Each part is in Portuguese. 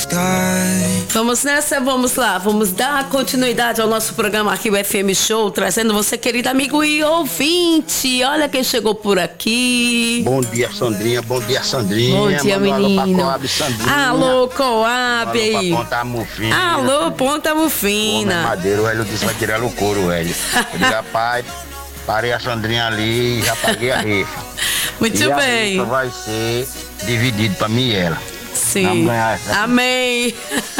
Vamos nessa, vamos lá, vamos dar continuidade ao nosso programa aqui, o FM Show, trazendo você, querido amigo e ouvinte. Olha quem chegou por aqui. Bom dia, Sandrinha. Bom dia, Sandrinha. Bom dia, menino. Alô, Sandrinha. Alô, Coab. Alô, Ponta Mufina. Alô, Ponta Mufina. Madeiro, o Hélio disse que vai tirar o couro, Hélio. Eu digo, rapaz, parei a Sandrinha ali e já paguei a rifa. Muito e bem. A rifa vai ser dividido pra mim e ela. Sim. Amém.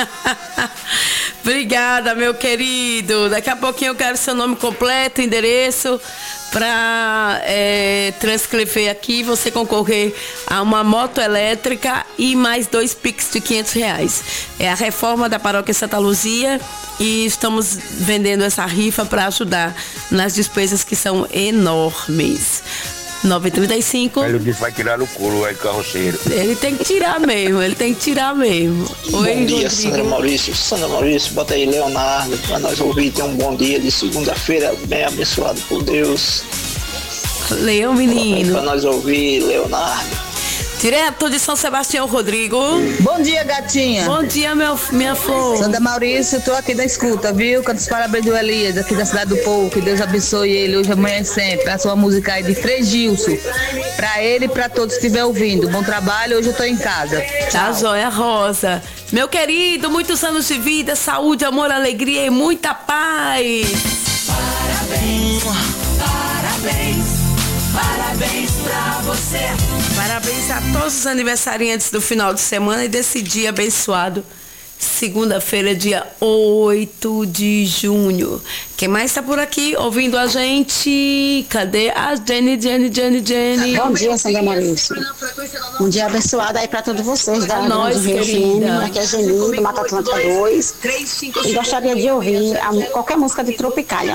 Obrigada, meu querido. Daqui a pouquinho eu quero seu nome completo, endereço, para transcrever aqui, você concorrer a uma moto elétrica e mais 2 Pix de R$500. É a reforma da Paróquia Santa Luzia e estamos vendendo essa rifa para ajudar nas despesas que são enormes. 9h35. Ele disse que vai tirar o couro, o carroceiro. Ele tem que tirar mesmo, Oi, bom dia, Rodrigo. Sandra Maurício, bota aí Leonardo, para nós ouvir. Tem um bom dia de segunda-feira, bem abençoado por Deus. Leão, menino. Para nós ouvir, Leonardo. Direto de São Sebastião, Rodrigo. Bom dia, gatinha. Bom dia, minha flor. Sandra Maurício, tô aqui da escuta, viu? Canto os parabéns do Elias, aqui da Cidade do Povo. Que Deus abençoe ele hoje, amanhã e sempre. A sua música aí de Frei Gilson. Pra ele e pra todos que estiver ouvindo. Bom trabalho, hoje eu tô em casa. Tá joia, Rosa. Meu querido, muitos anos de vida, saúde, amor, alegria e muita paz. Parabéns, parabéns, parabéns pra você. Parabéns a todos os aniversariantes do final de semana e desse dia abençoado. Segunda-feira, dia 8 de junho. Quem mais está por aqui ouvindo a gente? Cadê a Jenny? Bom dia, Sandra Maurício. Um dia abençoado aí para todos vocês da nós, Rio FM. Aqui é a Geni, do Mata Atlântica 2. E gostaria de ouvir qualquer música de Tropicália.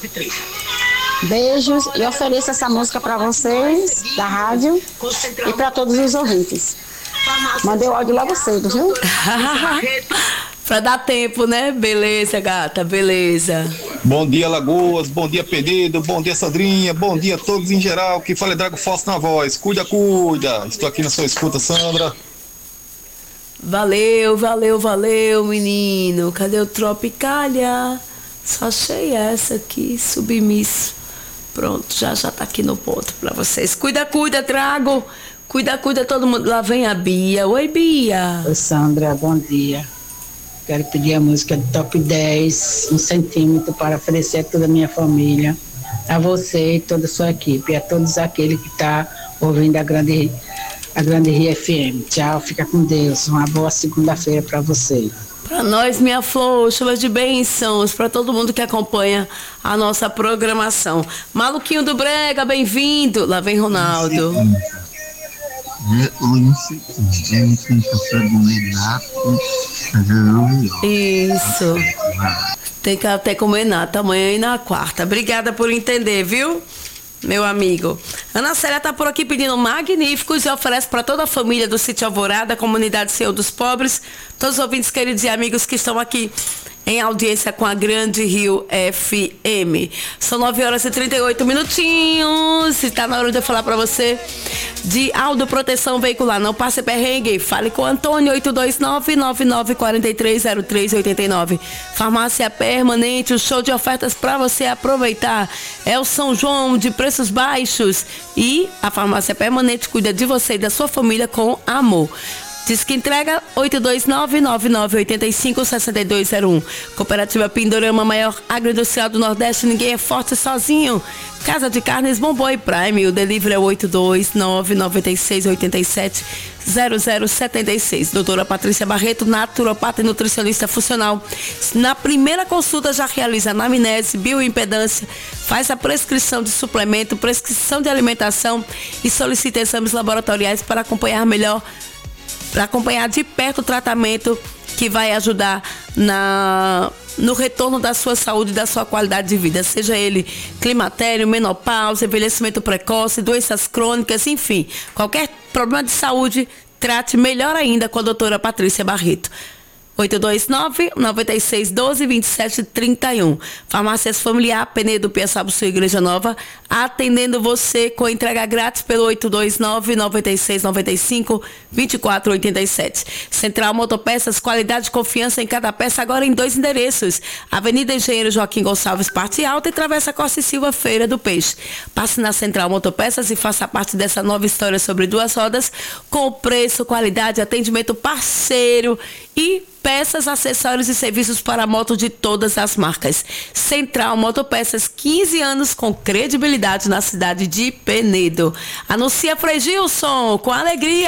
Beijos e ofereço essa música para vocês da rádio e para todos os ouvintes. Mandei o áudio logo cedo, viu? Pra dar tempo, né? Beleza, gata, beleza. Bom dia, Lagoas, bom dia, Penedo, bom dia, Sandrinha, bom dia a todos em geral. Que fala Drago Fausto na voz. Cuida. Estou aqui na sua escuta, Sandra. Valeu, menino. Cadê o Tropicália? Só achei essa aqui, submisso. Pronto, já tá aqui no ponto pra vocês. Cuida, Trago. Cuida, todo mundo. Lá vem a Bia. Oi, Bia. Oi, Sandra, bom dia. Quero pedir a música de Top 10, 1 centímetro, para oferecer a toda a minha família, a você e toda a sua equipe, e a todos aqueles que estão ouvindo a Grande Rio FM. Tchau, fica com Deus. Uma boa segunda-feira para você. Para nós, minha flor, chuva de bênçãos, para todo mundo que acompanha a nossa programação. Maluquinho do Brega, bem-vindo. Lá vem Ronaldo. Isso. Tem que até comer nata amanhã e na quarta. Obrigada por entender, viu? Meu amigo. Ana Célia está por aqui pedindo magníficos e oferece para toda a família do Sítio Alvorada, Comunidade Senhor dos Pobres, todos os ouvintes queridos e amigos que estão aqui em audiência com a Grande Rio FM. São 9h38. Está na hora de eu falar para você de Aldo Proteção Veicular. Não passe perrengue. Fale com Antônio, 829-99430389. Farmácia Permanente, o show de ofertas para você aproveitar. É o São João de preços baixos. E a Farmácia Permanente cuida de você e da sua família com amor. Diz que entrega 829-9985-6201. Cooperativa Pindorama, maior agroindustrial do Nordeste. Ninguém é forte sozinho. Casa de Carnes Bombom e Prime. O delivery é 829-9687-0076. Doutora Patrícia Barreto, naturopata e nutricionista funcional. Na primeira consulta já realiza anamnese, bioimpedância, faz a prescrição de suplemento, prescrição de alimentação e solicita exames laboratoriais para acompanhar de perto o tratamento que vai ajudar no retorno da sua saúde e da sua qualidade de vida, seja ele climatério, menopausa, envelhecimento precoce, doenças crônicas, enfim, qualquer problema de saúde, trate melhor ainda com a doutora Patrícia Barreto. 829-9612-2731. Farmácias Familiar, Penedo, Piaçaba, sua Igreja Nova, atendendo você com entrega grátis pelo 829-9695-2487. Central Motopeças, qualidade e confiança em cada peça, agora em 2 endereços. Avenida Engenheiro Joaquim Gonçalves, Parte Alta, e Travessa Costa e Silva, Feira do Peixe. Passe na Central Motopeças e faça parte dessa nova história sobre 2 rodas, com preço, qualidade, atendimento parceiro e peças, acessórios e serviços para moto de todas as marcas. Central Motopeças, 15 anos com credibilidade na cidade de Penedo. Anuncia Frei Gilson, com alegria.